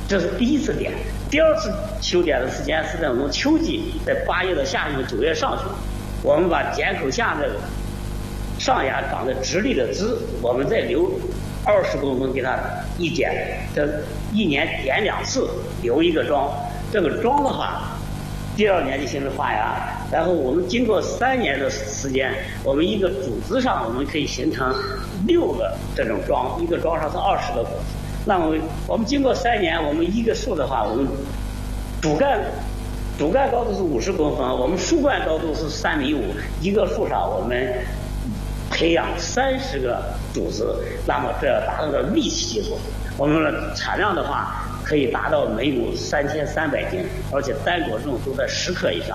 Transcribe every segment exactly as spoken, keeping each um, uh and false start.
这是第一次点。第二次修点的时间是在我们秋季，在八月到下旬、九月上旬，我们把剪口下的上芽长的直立的枝，我们再留二十公分给它一剪，这一年点两次，留一个桩。这个桩的话，第二年就形成发芽，然后我们经过三年的时间，我们一个主枝上我们可以形成六个这种桩，一个桩上是二十个果子。那么我们经过三年，我们一个树的话，我们主干主干高度是五十公分，我们树冠高度是三米五，一个树上我们培养三十个主枝，那么这要达到了立体技术，我们的产量的话可以达到每亩三千三百斤，而且单果重都在十克以上。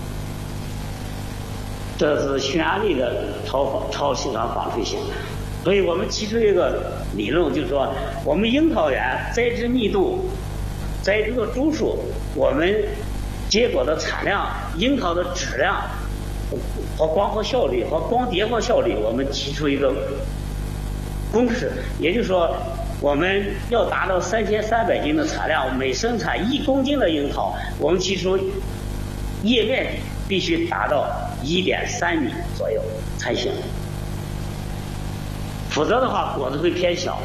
这是匈牙利的超超细长纺锤型。所以我们提出一个理论，就是说，我们樱桃园栽植密度、栽植的株数，我们结果的产量、樱桃的质量和光合效率和光碟化效率，我们提出一个公式，也就是说，我们要达到三千三百斤的产量，每生产一公斤的樱桃，我们提出叶面积必须达到一点三米左右才行。否则的话，果子会偏小。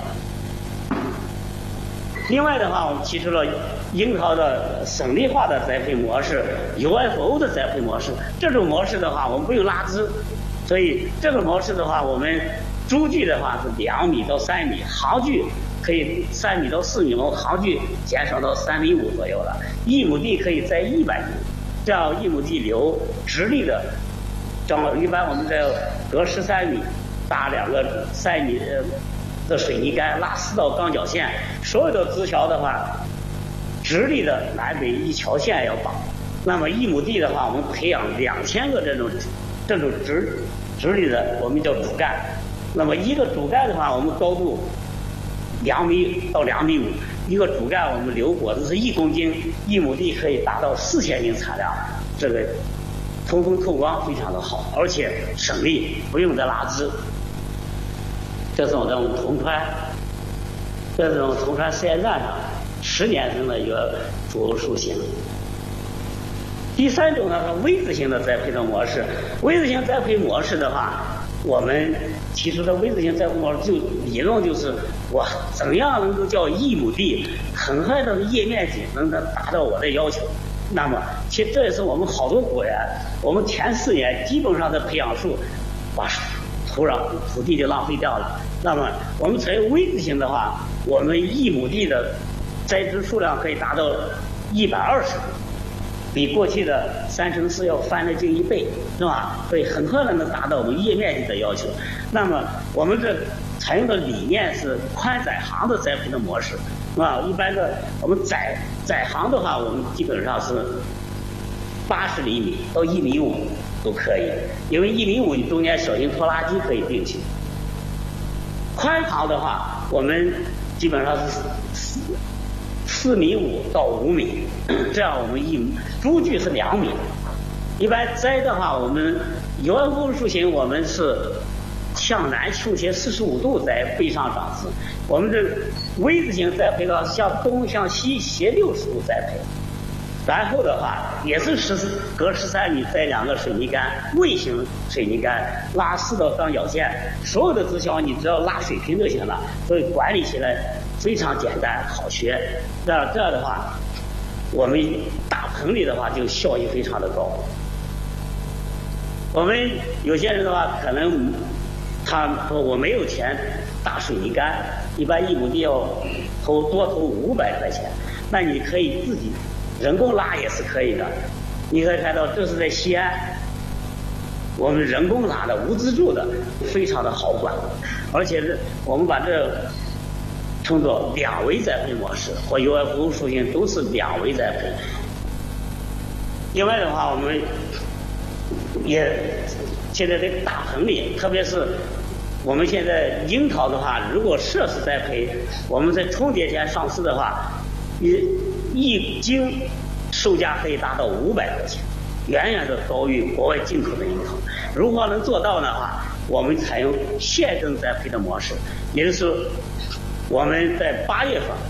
另外的话，我们提出了樱桃的省力化的栽培模式 ，U F O 的栽培模式。这种模式的话，我们不用拉枝，所以这个模式的话，我们株距的话是两米到三米，行距可以三米到四米，我们行距减少到三米五左右了。一亩地可以栽一百斤，这样一亩地留直立的，正好一般我们在隔十三米。搭两个三米的水泥杆，拉四道钢脚线，所有的枝条的话，直立的南北一条线要绑。那么一亩地的话，我们培养两千个这种这种直直立的，我们叫主干。那么一个主干的话，我们高度两米到两米五，一个主干我们留果子是一公斤，一亩地可以达到四千斤产量。这个通风透光非常的好，而且省力，不用再拉枝。这是我们铜川，这是我们铜川试验站上十年生的一个主流树型。第三种呢是 V 字形的栽培的模式。V 字形栽培模式的话，我们提出的 V 字形栽培模式就理论就是，我怎样能够叫一亩地很快的叶面积能够达到我的要求。那么，其实这也是我们好多果园，我们前四年基本上的培养树，把土壤土地就浪费掉了。那么我们采用 V 字形的话，我们一亩地的栽植数量可以达到一百二十，比过去的三乘四要翻了近一倍，是吧？所以很快的能达到我们叶面积的要求。那么我们这采用的理念是宽窄行的栽培的模式，啊，一般的我们窄窄行的话，我们基本上是八十厘米到一米五都可以，因为一米五你中间小型拖拉机可以并行。宽行的话，我们基本上是四四米五到五米，这样我们一株距是两米。一般栽的话，我们U F O树型我们是向南倾斜四十五度栽背上长枝，我们这 V 字形栽培的向东向西斜六十度栽培。然后的话也是十隔十三米栽两个水泥杆，卫星水泥杆，拉四道钢脚线，所有的枝条你只要拉水平就行了，所以管理起来非常简单好学。这样这样的话，我们大棚里的话就效益非常的高。我们有些人的话可能他说我没有钱打水泥杆，一般一亩地要投多投五百块钱，那你可以自己人工拉也是可以的。你可以看到这是在西安，我们人工拉的无资助的，非常的好管，而且是我们把这称作两维栽培模式，和 U F O 树型都是两维栽培。另外的话，我们也现在在大棚里，特别是我们现在樱桃的话，如果设施栽培，我们在春节前上市的话，一一斤售价可以达到五百块钱，远远的高于国外进口的樱桃。如何能做到的话，我们采用现耕栽培的模式，也就是我们在八月份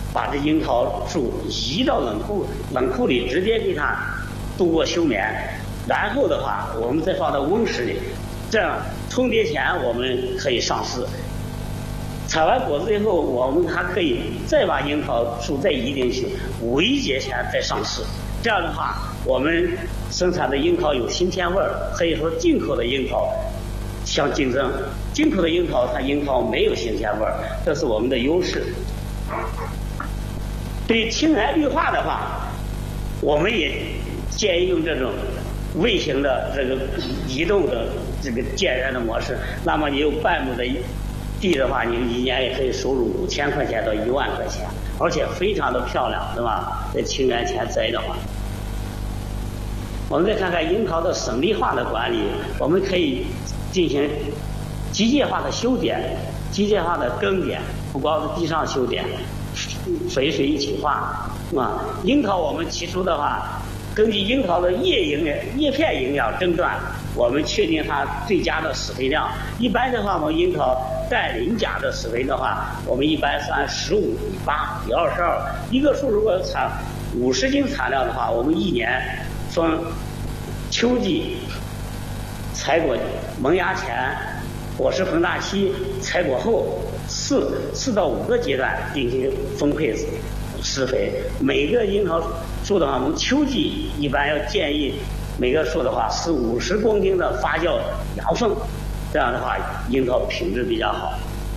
把这樱桃树移到冷库冷库里，直接给它度过休眠，然后的话我们再放到温室里，这样春节前我们可以上市。采完果子以后，我们还可以再把樱桃树再移进去，五一节前再上市。这样的话，我们生产的樱桃有新鲜味儿，可以说进口的樱桃相竞争。进口的樱桃它樱桃没有新鲜味儿，这是我们的优势。对于青苔绿化的话，我们也建议用这种微型的这个移动的这个建园的模式。那么你有半亩的地的话，你一年也可以收入五千块钱到一万块钱，而且非常的漂亮，对吧？在清源前栽的话，我们再看看樱桃的省力化的管理，我们可以进行机械化的修剪、机械化的耕点，不光是地上修剪，肥水一起化啊。樱桃我们起初的话，根据樱桃的叶营养、叶片营养诊断，我们确定它最佳的施肥量。一般的话，我们樱桃氮磷钾的施肥的话，我们一般是按十五比八比二十二。一个树如果产五十斤产量的话，我们一年分秋季采果萌芽前、果实膨大期、采果后四四到五个阶段进行分配施肥。每个樱桃树的话，我们秋季一般要建议每个树的话是五十公斤的发酵养分，这样的话樱桃品质比较好。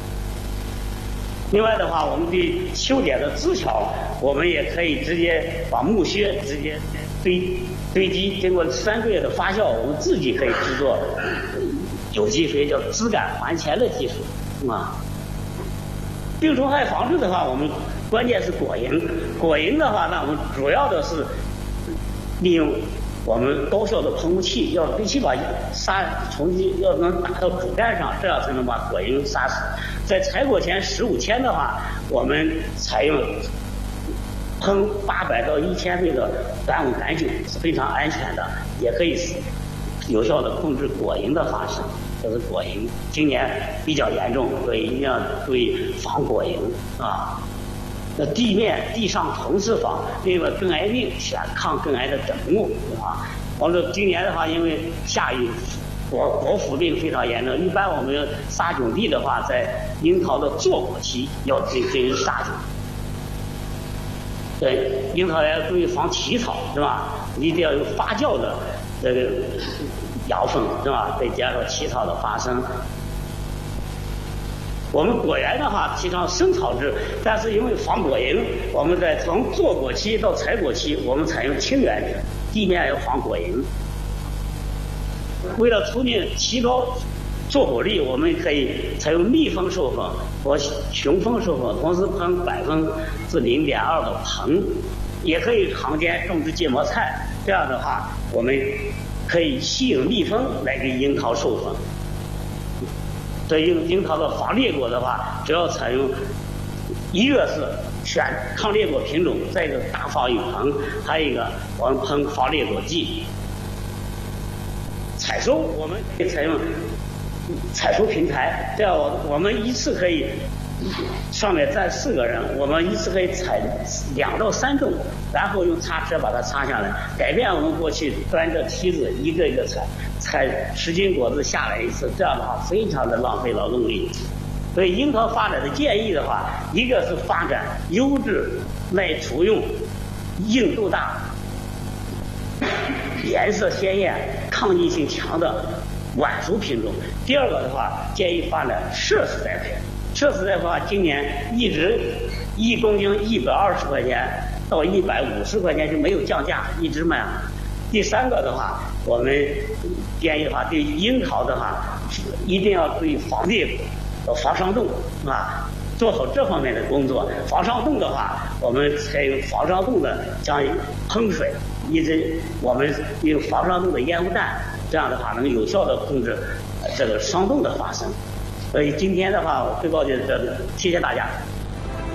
另外的话，我们对修剪的枝条，我们也可以直接把木屑直接堆堆积，经过三个月的发酵，我们自己可以制作有机肥，叫枝感还钱的技术啊。病虫害防治的话，我们关键是果蝇。果蝇的话，那我们主要的是利用我们高效的喷雾器，要必须把杀虫剂要能打到主干上，这样才能把果蝇杀死。在采果前十五天的话，我们采用喷八百到一千倍的苯戊杆菌是非常安全的，也可以有效的控制果蝇的发生。这是果蝇，今年比较严重，所以一定要注意防果蝇啊。那地面地上同时防，另外根癌病选抗根癌的整木啊。我们今年的话，因为下雨，果果腐病非常严重，一般我们杀菌地的话，在樱桃的坐果期要进进行杀菌。对，樱桃要注意防起草，是吧？一定要有发酵的这个养分，是吧？再减少起草的发生。我们果园的话提倡生草制，但是因为防果蝇，我们在从坐果期到采果期，我们采用清园制，地面要防果蝇。为了促进提高坐果率，我们可以采用蜜蜂授粉和雄蜂授粉，同时喷百分之零点二的硼，也可以常见种植芥末菜。这样的话，我们可以吸引蜜蜂来给樱桃授粉。所以樱樱桃的防裂果的话，主要采用一个是选抗裂果品种，再一个大放一硼，还有一个我们喷防裂果剂。采收我们可以采用采收平台，这样我我们一次可以上面站四个人，我们一次可以采两到三种，然后用叉车把它插下来，改变我们过去端着梯子一个一个采，采十斤果子下来一次，这样的话非常的浪费劳动力。所以樱桃发展的建议的话，一个是发展优质耐储用、硬度大、颜色鲜艳、抗逆性强的晚熟品种。第二个的话，建议发展设施栽培。设施栽培的话，今年一直一公斤一百二十块钱到一百五十块钱就没有降价，一直卖。第三个的话，我们建议的话，对樱桃的话，一定要注意防裂果、防伤冻啊，做好这方面的工作。防伤冻的话，我们采用防伤冻的将喷水，一直我们用防伤冻的烟雾弹，这样的话能有效的控制这个伤冻的发生。所以今天的话，我汇报就是这里，谢谢大家。